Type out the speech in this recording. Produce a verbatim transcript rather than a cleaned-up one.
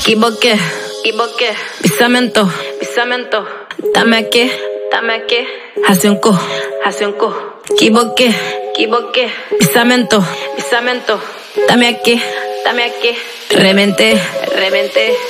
equivoqué, equivoqué. Pisamento, pisamento. Dame aquí, dame aquí. Hace un cu, hace un cu. Equivoqué, equivoqué. Pisamento, pisamento. Dame aquí, dame aquí. Reventé, reventé.